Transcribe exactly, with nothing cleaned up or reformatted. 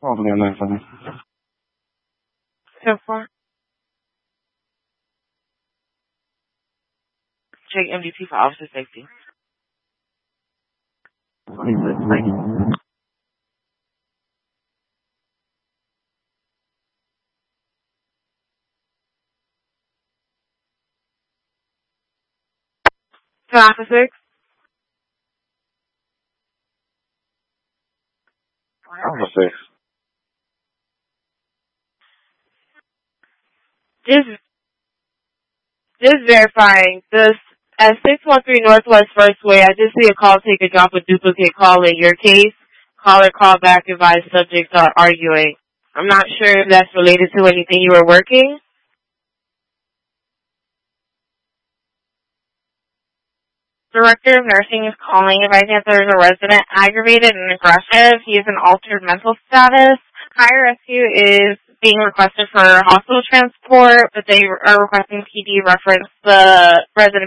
Probably on that phone. So far. Check M D T for officer safety. To Alpha six. Alpha six. Just, just verifying. This at six one three Northwest First Way, I just see a call take a drop a duplicate call in your case. Caller call back advised subjects are arguing. I'm not sure if that's related to anything you were working. Director of Nursing is calling advising that there is a resident aggravated and aggressive. He is in altered mental status. Higher rescue is being requested for hospital transport, but they are requesting P D reference the resident